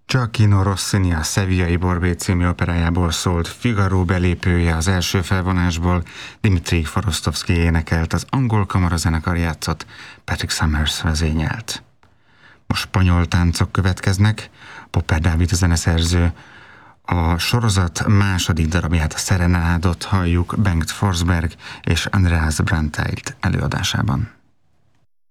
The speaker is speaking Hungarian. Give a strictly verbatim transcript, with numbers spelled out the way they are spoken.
Gioachino Rossini a Sevillai Borbé című operájából szólt Figaro belépője az első felvonásból, Dimitri Forostovszky énekelt, az angol kamarazenekar játszott, Patrick Summers vezényelt. Most spanyol táncok következnek, Popper Dávid a zeneszerző. A sorozat második darabját, a Serenádot halljuk Bengt Forsberg és Andreas Brandteit előadásában.